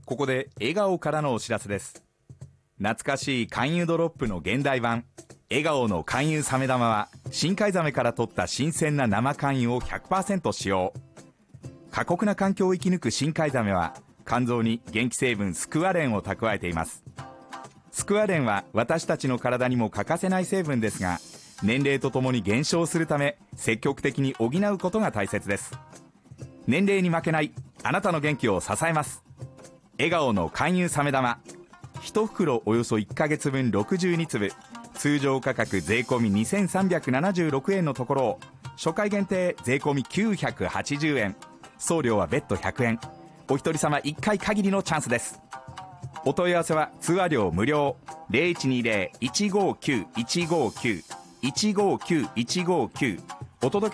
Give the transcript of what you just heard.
ここで笑顔からのお知らせです。懐かしい勧誘ドロップの現代版笑顔の勧誘サメ玉は、深海ザメから取った新鮮な生勧誘を 100% 使用。過酷な環境を生き抜く深海ザメは、肝臓に元気成分スクワレンを蓄えています。スクワレンは私たちの体にも欠かせない成分ですが、年齢とともに減少するため、積極的に補うことが大切です。年齢に負けないあなたの元気を支えます。笑顔の勧誘サメ玉、1袋およそ1ヶ月分62粒、通常価格税込み2376円のところを、初回限定税込み980円、送料は別途100円、お一人様1回限りのチャンスです。お問い合わせは通話料無料、0120-159-159 159-159、お届け